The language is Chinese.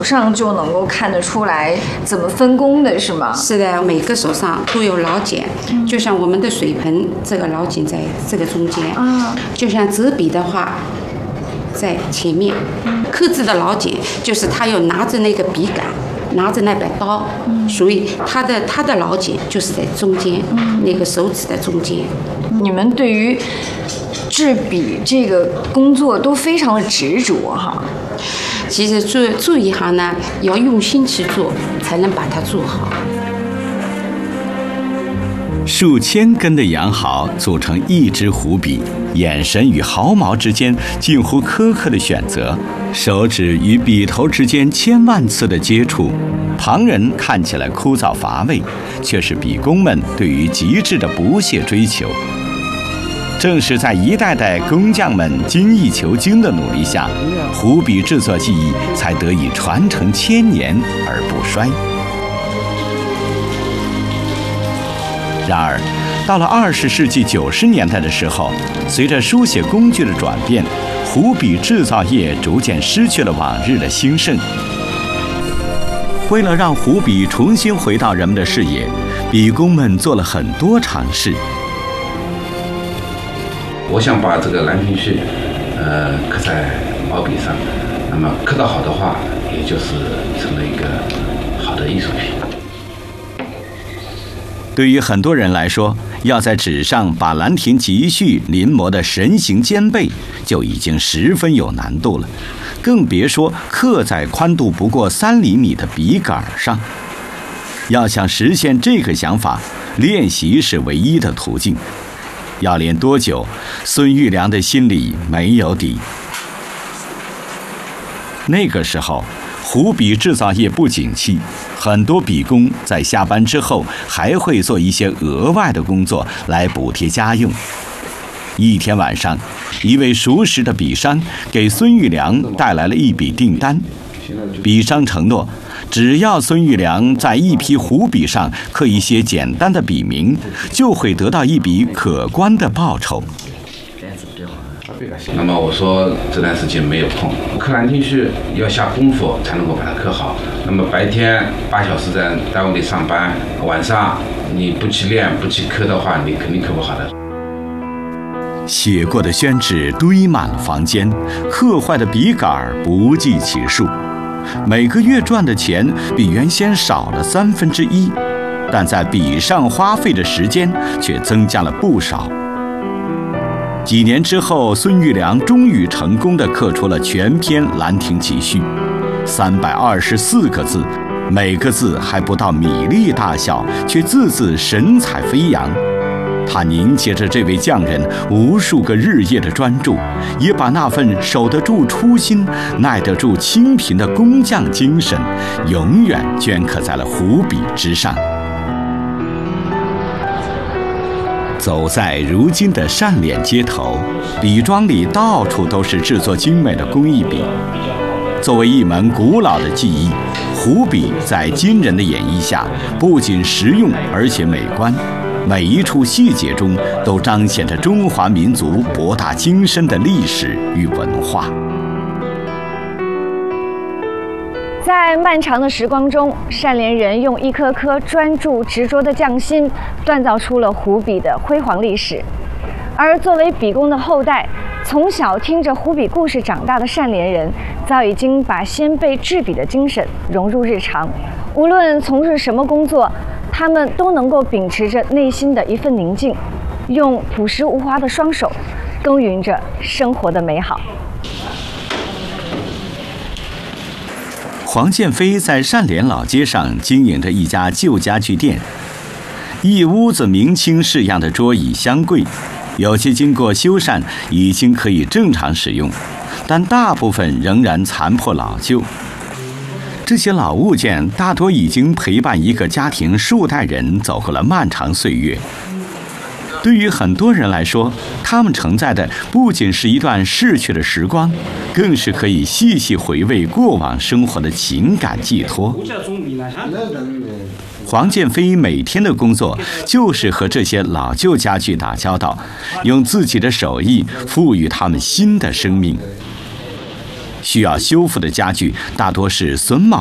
上就能够看得出来怎么分工的是吗？ 是的，每个手上都有老茧，就像我们的水盆，这个老茧在这个中间啊。就像折笔的话，在前面，刻字的老茧就是他要拿着那个笔杆，拿着那把刀，所以他的老茧就是在中间，那个手指的中间。 你们对于制笔这个工作都非常的执着哈。 其实做一行呢，要用心去做，才能把它做好。 数千根的羊毫组成一支湖笔，眼神与毫毛之间近乎苛刻的选择，手指与笔头之间千万次的接触，旁人看起来枯燥乏味，却是笔工们对于极致的不懈追求。正是在一代代工匠们精益求精的努力下，湖笔制作技艺才得以传承千年而不衰。然而，到了20世纪90年代的时候，随着书写工具的转变，湖笔制造业逐渐失去了往日的兴盛。为了让湖笔重新回到人们的视野，笔工们做了很多尝试。 我想把这个《兰亭序》刻在毛笔上，那么刻得好的话，也就是成了一个好的艺术品。 对于很多人来说，要在纸上把《兰亭集序》临摹得神形兼备，就已经十分有难度了，更别说刻在宽度不过3厘米的笔杆上。要想实现这个想法，练习是唯一的途径。要练多久，孙玉良的心里没有底。那个时候，湖笔制造业不景气，很多笔工在下班之后还会做一些额外的工作来补贴家用。一天晚上，一位熟识的笔商给孙玉良带来了一笔订单，笔商承诺，只要孙玉良在一批湖笔上刻一些简单的笔名，就会得到一笔可观的报酬。 那么我说这段时间没有空，刻《兰亭序》要下功夫才能够把它刻好。那么白天8小时在单位里上班，晚上你不去练不去刻的话，你肯定刻不好的。 写过的宣纸堆满了房间，刻坏的笔杆不计其数。每个月赚的钱比原先少了1/3，但在笔上花费的时间却增加了不少。几年之后，孙玉良终于成功地刻出了全篇《兰亭集序》，324个字，每个字还不到米粒大小，却字字神采飞扬。他凝结着这位匠人无数个日夜的专注，也把那份守得住初心、耐得住清贫的工匠精神，永远镌刻在了湖笔之上。走在如今的单脸街头，笔庄里到处都是制作精美的工艺笔。作为一门古老的技艺，湖笔在今人的演绎下，不仅实用而且美观。每一处细节中都彰显着中华民族博大精深的历史与文化。 在漫长的时光中，单连人用一颗颗专注执着的匠心，锻造出了湖笔的辉煌历史。而作为笔工的后代，从小听着湖笔故事长大的单连人，早已经把先辈制笔的精神融入日常。无论从事什么工作，他们都能够秉持着内心的一份宁静，用朴实无华的双手，耕耘着生活的美好。 黄建飞在单连老街上经营着一家旧家具店，一屋子明清式样的桌椅箱柜，有些经过修缮已经可以正常使用，但大部分仍然残破老旧。这些老物件大多已经陪伴一个家庭数代人走过了漫长岁月。对于很多人来说，他们承载的不仅是一段逝去的时光，更是可以细细回味过往生活的情感寄托。黄建飞每天的工作就是和这些老旧家具打交道，用自己的手艺赋予他们新的生命。 需要修复的家具大多是榫卯